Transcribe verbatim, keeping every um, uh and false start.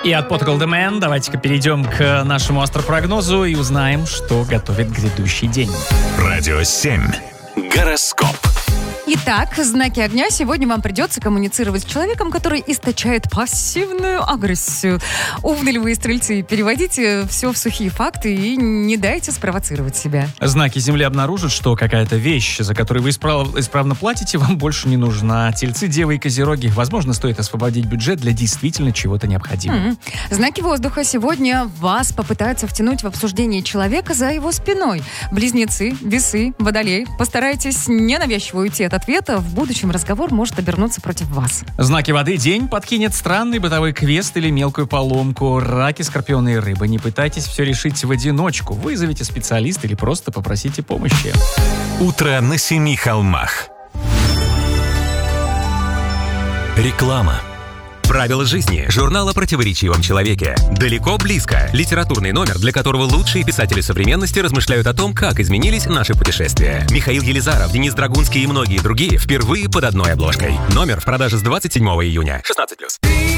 И от Pot Gold Man давайте-ка перейдем к нашему астропрогнозу и узнаем, что готовит грядущий день. Радио семь. Гороскоп. Итак, знаки огня. Сегодня вам придется коммуницировать с человеком, который источает пассивную агрессию. Умные львы и стрельцы, переводите все в сухие факты и не дайте спровоцировать себя. Знаки Земли обнаружат, что какая-то вещь, за которую вы исправ... исправно платите, вам больше не нужна. Тельцы, девы и козероги, возможно, стоит освободить бюджет для действительно чего-то необходимого. Mm-hmm. Знаки воздуха. Сегодня вас попытаются втянуть в обсуждение человека за его спиной. Близнецы, весы, водолей. Постарайтесь ненавязчиво уйти от ответа, в будущем разговор может обернуться против вас. Знаки воды. День подкинет странный бытовой квест или мелкую поломку. Раки, скорпионы и рыбы. Не пытайтесь все решить в одиночку. Вызовите специалиста или просто попросите помощи. Утро на семи холмах. Реклама. Правила жизни. Журнал о противоречивом человеке. Далеко-близко. Литературный номер, для которого лучшие писатели современности размышляют о том, как изменились наши путешествия. Михаил Елизаров, Денис Драгунский и многие другие впервые под одной обложкой. Номер в продаже с двадцать седьмого июня. шестнадцать плюс.